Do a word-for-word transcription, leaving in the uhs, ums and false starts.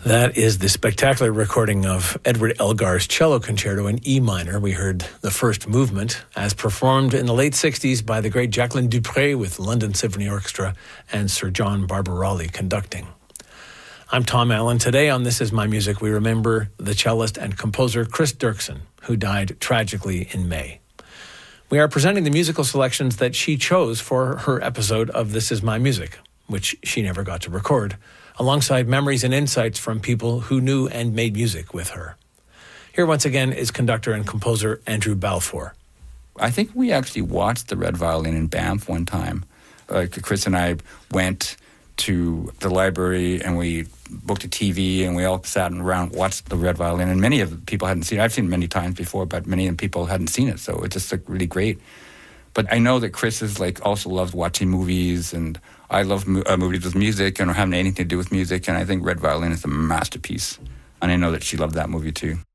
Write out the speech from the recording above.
That is the spectacular recording of Edward Elgar's cello concerto in E minor. We heard the first movement as performed in the late sixties by the great Jacqueline Dupré with London Symphony Orchestra and Sir John Barbarali conducting. I'm Tom Allen. Today on This Is My Music, we remember the cellist and composer Chris Dirksen, who died tragically in May. We are presenting the musical selections that she chose for her episode of This Is My Music, which she never got to record, alongside memories and insights from people who knew and made music with her. Here once again is conductor and composer Andrew Balfour. I think we actually watched the Red Violin in Banff one time. Like Chris and I went to the library and we booked a T V and we all sat around, watched the Red Violin, and many of the people hadn't seen it. I've seen it many times before, but many of the people hadn't seen it, so it's just like really great. But I know that Chris is like also loves watching movies, and I love mo- uh, movies with music and having anything to do with music, and I think Red Violin is a masterpiece. And I know that she loved that movie too.